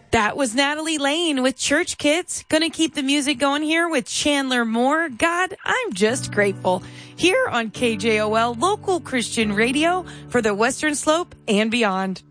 That was Natalie Lane with Church Kids. Gonna keep the music going here with Chandler Moore. God, I'm just grateful. Here on KJOL Local Christian Radio for the Western Slope and beyond.